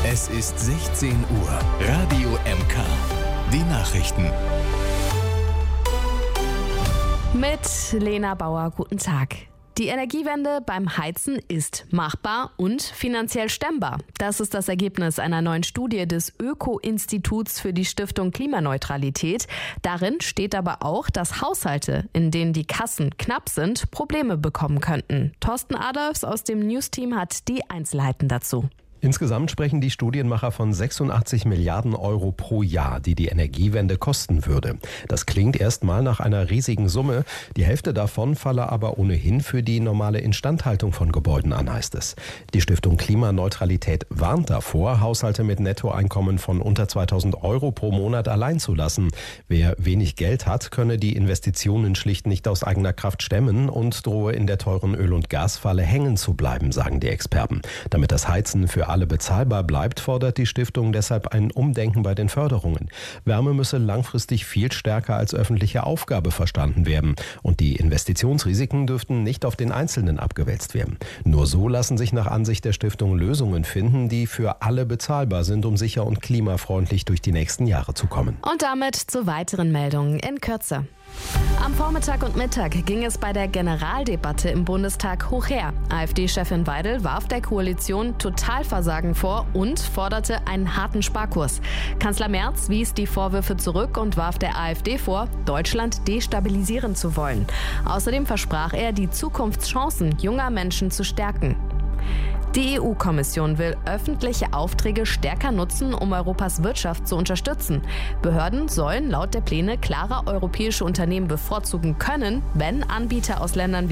Es ist 16 Uhr. Radio MK. Die Nachrichten. Mit Lena Bauer, guten Tag. Die Energiewende beim Heizen ist machbar und finanziell stemmbar. Das ist das Ergebnis einer neuen Studie des Öko-Instituts für die Stiftung Klimaneutralität. Darin steht aber auch, dass Haushalte, in denen die Kassen knapp sind, Probleme bekommen könnten. Thorsten Adolfs aus dem News-Team hat die Einzelheiten dazu. Insgesamt sprechen die Studienmacher von 86 Milliarden Euro pro Jahr, die die Energiewende kosten würde. Das klingt erstmal nach einer riesigen Summe. Die Hälfte davon falle aber ohnehin für die normale Instandhaltung von Gebäuden an, heißt es. Die Stiftung Klimaneutralität warnt davor, Haushalte mit Nettoeinkommen von unter 2.000 Euro pro Monat allein zu lassen. Wer wenig Geld hat, könne die Investitionen schlicht nicht aus eigener Kraft stemmen und drohe in der teuren Öl- und Gasfalle hängen zu bleiben, sagen die Experten. Damit das Heizen für alle bezahlbar bleibt, fordert die Stiftung deshalb ein Umdenken bei den Förderungen. Wärme müsse langfristig viel stärker als öffentliche Aufgabe verstanden werden und die Investitionsrisiken dürften nicht auf den Einzelnen abgewälzt werden. Nur so lassen sich nach Ansicht der Stiftung Lösungen finden, die für alle bezahlbar sind, um sicher und klimafreundlich durch die nächsten Jahre zu kommen. Und damit zu weiteren Meldungen in Kürze. Am Vormittag und Mittag ging es bei der Generaldebatte im Bundestag hoch her. AfD-Chefin Weidel warf der Koalition Totalversagen vor und forderte einen harten Sparkurs. Kanzler Merz wies die Vorwürfe zurück und warf der AfD vor, Deutschland destabilisieren zu wollen. Außerdem versprach er, die Zukunftschancen junger Menschen zu stärken. Die EU-Kommission will öffentliche Aufträge stärker nutzen, um Europas Wirtschaft zu unterstützen. Behörden sollen laut der Pläne klarer europäische Unternehmen bevorzugen können, wenn Anbieter aus Ländern wie